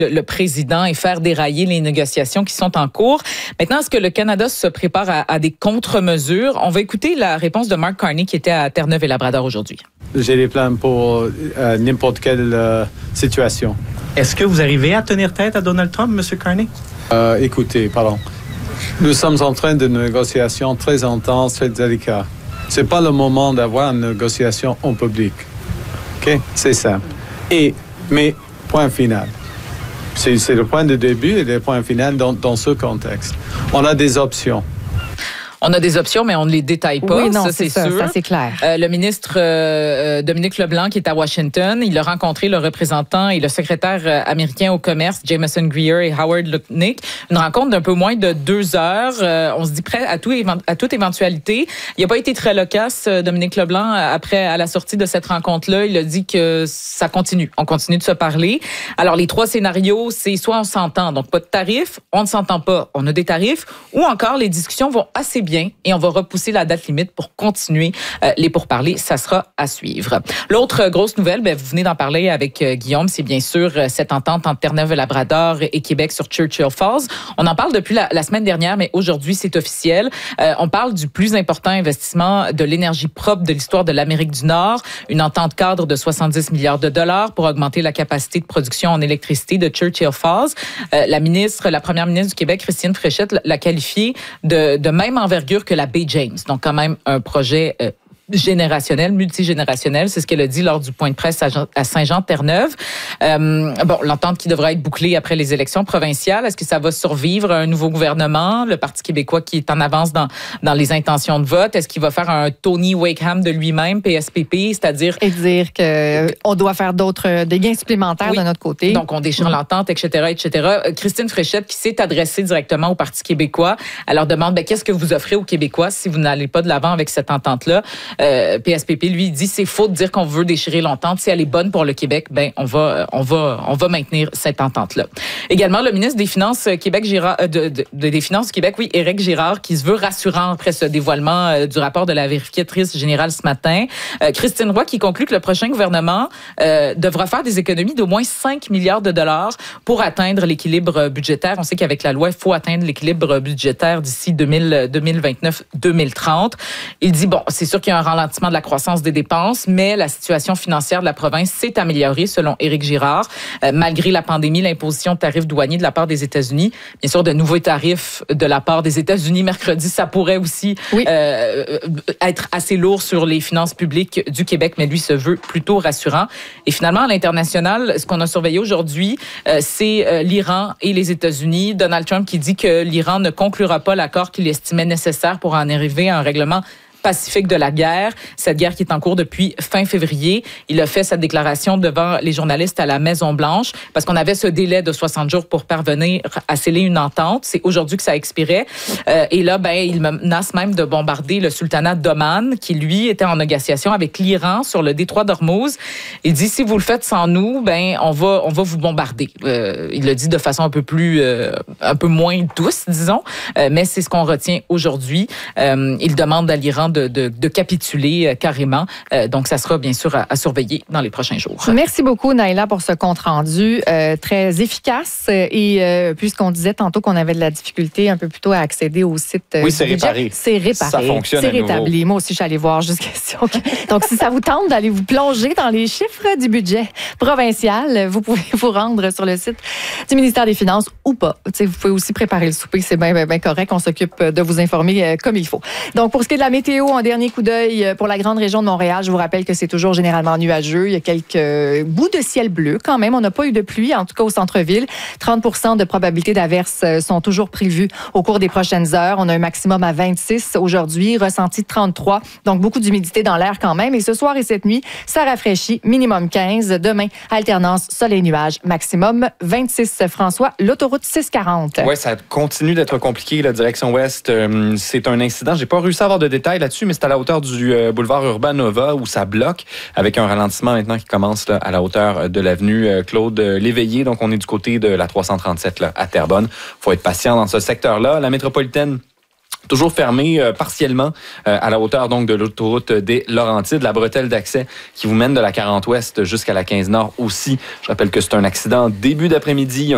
le président et faire dérailler les négociations qui sont en cours. Maintenant, est-ce que le Canada se prépare à des contre-mesures? On va écouter la réponse de Mark Carney qui était à Terre-Neuve et Labrador aujourd'hui. J'ai des plans pour n'importe quelle situation. Est-ce que vous arrivez à tenir tête à Donald Trump, M. Carney? Écoutez, pardon. Nous sommes en train de négociations très intenses, très délicates. C'est pas le moment d'avoir une négociation en public. OK? C'est simple. Mais, point final. C'est le point de début et le point final dans ce contexte. On a des options. On a des options, mais on ne les détaille pas. Oui, non, ça, c'est sûr. Ça, c'est clair. Le ministre Dominique Leblanc, qui est à Washington, il a rencontré le représentant et le secrétaire américain au commerce, Jameson Greer et Howard Lutnick. Une rencontre d'un peu moins de 2 heures. On se dit prêt à toute éventualité. Il n'a pas été très loquace, Dominique Leblanc, à la sortie de cette rencontre-là. Il a dit que ça continue. On continue de se parler. Alors, les 3 scénarios, c'est soit on s'entend, donc pas de tarifs, on ne s'entend pas, on a des tarifs, ou encore les discussions vont assez bien et on va repousser la date limite pour continuer les pourparlers. Ça sera à suivre. L'autre grosse nouvelle, vous venez d'en parler avec Guillaume, c'est bien sûr cette entente entre Terre-Neuve-Labrador et Québec sur Churchill Falls. On en parle depuis la semaine dernière, mais aujourd'hui, c'est officiel. On parle du plus important investissement de l'énergie propre de l'histoire de l'Amérique du Nord. Une entente cadre de 70 milliards de dollars pour augmenter la capacité de production en électricité de Churchill Falls. La première ministre du Québec, Christine Fréchette, l'a qualifié de même envergure que la baie James. Donc, quand même, un projet générationnel, multigénérationnel. C'est ce qu'elle a dit lors du point de presse à Saint-Jean-Terre-Neuve. L'entente qui devra être bouclée après les élections provinciales. Est-ce que ça va survivre un nouveau gouvernement? Le Parti québécois qui est en avance dans les intentions de vote. Est-ce qu'il va faire un Tony Wakeham de lui-même, PSPP, c'est-à-dire... Et dire qu'on doit faire des gains supplémentaires de notre côté. Donc, on déchire l'entente, etc., etc. Christine Fréchette, qui s'est adressée directement au Parti québécois, elle leur demande, qu'est-ce que vous offrez aux Québécois si vous n'allez pas de l'avant avec cette entente-là? PSPP, lui, dit c'est faux de dire qu'on veut déchirer l'entente. Si elle est bonne pour le Québec, on va maintenir cette entente-là. Également, le ministre des Finances Québec, des Finances du Québec, Éric Girard, qui se veut rassurant après ce dévoilement du rapport de la vérificatrice générale ce matin. Christine Roy, qui conclut que le prochain gouvernement devra faire des économies d'au moins 5 milliards de dollars pour atteindre l'équilibre budgétaire. On sait qu'avec la loi, il faut atteindre l'équilibre budgétaire d'ici 2029-2030. Il dit, c'est sûr qu'il y a un ralentissement de la croissance des dépenses, mais la situation financière de la province s'est améliorée, selon Éric Girard. Malgré la pandémie, l'imposition de tarifs douaniers de la part des États-Unis, bien sûr, de nouveaux tarifs de la part des États-Unis mercredi, ça pourrait aussi être assez lourd sur les finances publiques du Québec, mais lui se veut plutôt rassurant. Et finalement, à l'international, ce qu'on a surveillé aujourd'hui, c'est l'Iran et les États-Unis. Donald Trump qui dit que l'Iran ne conclura pas l'accord qu'il estimait nécessaire pour en arriver à un règlement pacifique de la guerre, cette guerre qui est en cours depuis fin février. Il a fait cette déclaration devant les journalistes à la Maison-Blanche parce qu'on avait ce délai de 60 jours pour parvenir à sceller une entente. C'est aujourd'hui que ça expirait. Et là, il menace même de bombarder le sultanat d'Oman qui, lui, était en négociation avec l'Iran sur le détroit d'Ormuz. Il dit, si vous le faites sans nous, on va vous bombarder. Il le dit de façon un peu moins douce, disons, mais c'est ce qu'on retient aujourd'hui. Il demande à l'Iran de capituler carrément. Donc, ça sera bien sûr à surveiller dans les prochains jours. Merci beaucoup, Naïla, pour ce compte-rendu très efficace. Et puisqu'on disait tantôt qu'on avait de la difficulté un peu plus tôt à accéder au site c'est réparé. C'est réparé. Ça fonctionne c'est à nouveau. rétabli. Moi aussi, je suis allée voir juste question. Donc, si ça vous tente d'aller vous plonger dans les chiffres du budget provincial, vous pouvez vous rendre sur le site du ministère des Finances ou pas. Vous pouvez aussi préparer le souper. C'est bien correct. On s'occupe de vous informer comme il faut. Donc, pour ce qui est de la météo, un dernier coup d'œil pour la grande région de Montréal. Je vous rappelle que c'est toujours généralement nuageux. Il y a quelques bouts de ciel bleu quand même. On n'a pas eu de pluie, en tout cas au centre-ville. 30% de probabilité d'averses sont toujours prévues au cours des prochaines heures. On a un maximum à 26 aujourd'hui, ressenti de 33. Donc, beaucoup d'humidité dans l'air quand même. Et ce soir et cette nuit, ça rafraîchit, minimum 15. Demain, alternance soleil-nuage, maximum 26. François, l'autoroute 640. Oui, ça continue d'être compliqué, la direction ouest. C'est un incident. J'ai pas réussi à avoir de détails là-dessus, mais c'est à la hauteur du boulevard Urbanova où ça bloque, avec un ralentissement maintenant qui commence là, à la hauteur de l'avenue Claude Léveillé. Donc, on est du côté de la 337 là, à Terrebonne. Faut être patient dans ce secteur-là. La métropolitaine, toujours fermée partiellement à la hauteur donc de l'autoroute des Laurentides, la bretelle d'accès qui vous mène de la 40 Ouest jusqu'à la 15 Nord aussi. Je rappelle que c'est un accident début d'après-midi.